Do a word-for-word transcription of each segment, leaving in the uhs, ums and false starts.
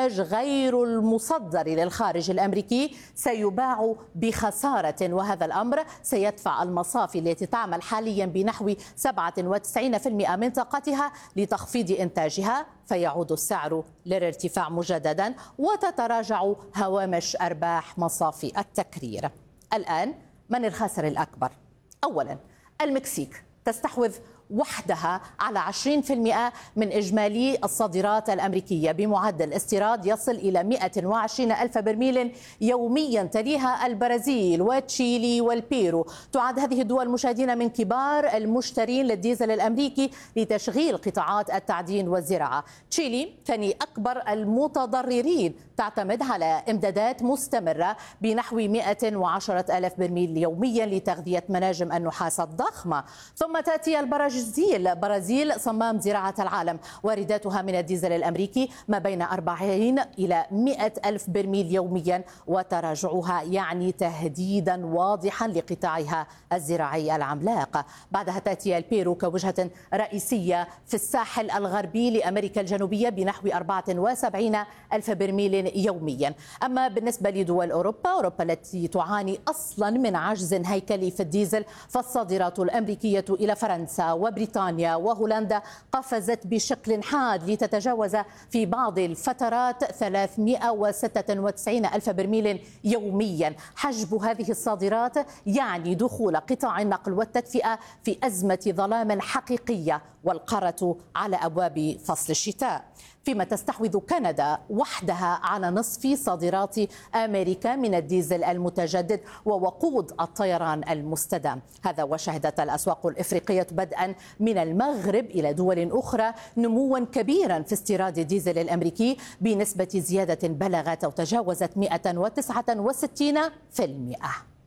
الإنتاج غير المصدر للخارج الأمريكي سيباع بخسارة، وهذا الأمر سيدفع المصافي التي تعمل حاليا بنحو سبعة وتسعين بالمئة من طاقتها لتخفيض إنتاجها، فيعود السعر للارتفاع مجددا وتتراجع هوامش أرباح مصافي التكرير. الآن من الخاسر الأكبر؟ أولا المكسيك تستحوذ وحدها على عشرين بالمئة من إجمالي الصادرات الأمريكية بمعدل استيراد يصل إلى مئة وعشرين ألف برميل يوميا، تليها البرازيل وتشيلي والبيرو. تعد هذه الدول مشاهدين من كبار المشترين للديزل الأمريكي لتشغيل قطاعات التعدين والزراعة. تشيلي ثاني أكبر المتضررين، تعتمد على إمدادات مستمرة بنحو مئة وعشرة ألف برميل يوميا لتغذية مناجم النحاس الضخمة. ثم تأتي البرازيل. البرازيل صمام زراعة العالم، وارداتها من الديزل الأمريكي ما بين أربعين إلى مئة ألف برميل يوميا، وتراجعها يعني تهديدا واضحا لقطاعها الزراعي العملاق. بعدها تأتي البيرو كوجهة رئيسية في الساحل الغربي لأمريكا الجنوبية بنحو أربعة وسبعين ألف برميل يوميا. أما بالنسبة لدول أوروبا أوروبا التي تعاني أصلا من عجز هيكلي في الديزل، فالصادرات الأمريكية إلى فرنسا وبريطانيا وهولندا قفزت بشكل حاد لتتجاوز في بعض الفترات ثلاثمئة وستة وتسعين ألف برميل يوميا. حجب هذه الصادرات يعني دخول قطاع النقل والتدفئة في أزمة ظلام حقيقية، والقارة على أبواب فصل الشتاء. فيما تستحوذ كندا وحدها على نصف صادرات أمريكا من الديزل المتجدد ووقود الطيران المستدام. هذا وشهدت الأسواق الإفريقية بدءا من المغرب إلى دول أخرى نموا كبيرا في استيراد الديزل الأمريكي بنسبة زيادة بلغت أو تجاوزت مئة وتسعة وستين بالمئة.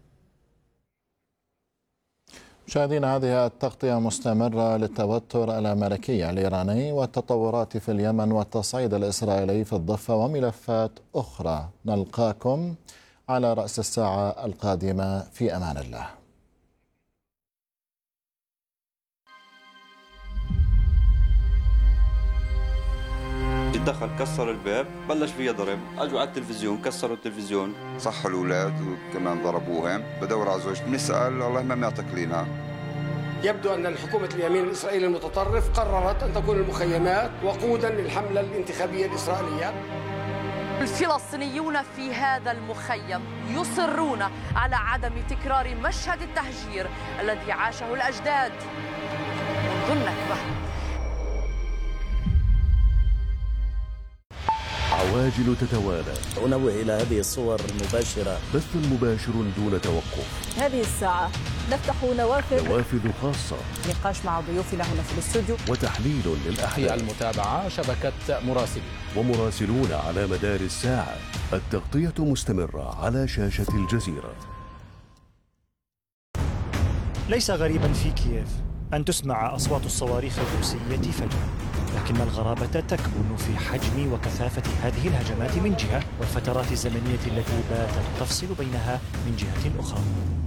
مشاهدينا، هذه التغطية مستمرة للتوتر الأمريكي الإيراني والتطورات في اليمن والتصعيد الإسرائيلي في الضفة وملفات أخرى. نلقاكم على رأس الساعة القادمة، في أمان الله. دخل كسر الباب، بلش فيها ضرب، اجوا على التلفزيون كسروا التلفزيون، صحوا الاولاد وكمان ضربوهم. بدور على زوجتي بنسال والله ما معطيك لينا. يبدو ان الحكومه اليمين الاسرائيلي المتطرف قررت ان تكون المخيمات وقودا للحمله الانتخابيه الاسرائيليه. الفلسطينيون في هذا المخيم يصرون على عدم تكرار مشهد التهجير الذي عاشه الاجداد منذ النكبه. عواجل تتوالى. أنوه إلى هذه الصور المباشرة. بث مباشر دون توقف. هذه الساعة نفتح نوافذ نوافذ خاصة. نقاش مع ضيوفنا هنا في الاستوديو. وتحليل للأحداث. المتابعة شبكة مراسلين. ومراسلون على مدار الساعة. التغطية مستمرة على شاشة الجزيرة. ليس غريبا في كييف أن تسمع أصوات الصواريخ الروسية فجأة، لكن الغرابة تكمن في حجم وكثافة هذه الهجمات من جهة، والفترات الزمنية التي باتت تفصل بينها من جهة أخرى.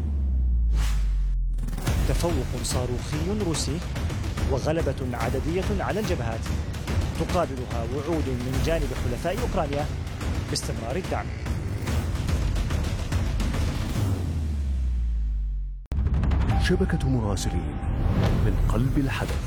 تفوق صاروخي روسي وغلبة عددية على الجبهات تقابلها وعود من جانب حلفاء أوكرانيا باستمرار الدعم. شبكة مراسلين من قلب الحدث.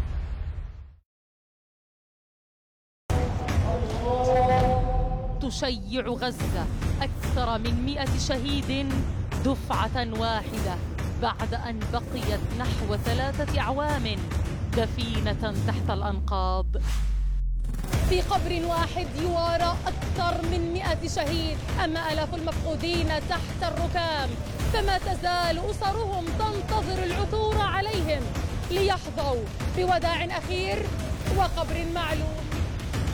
تشيع غزة أكثر من مئة شهيد دفعة واحدة بعد أن بقيت نحو ثلاثة أعوام دفينة تحت الأنقاض. في قبر واحد يوارى أكثر من مئة شهيد، أما آلاف المفقودين تحت الركام، فما تزال أسرهم تنتظر العثور عليهم ليحظوا بوداع أخير وقبر معلوم.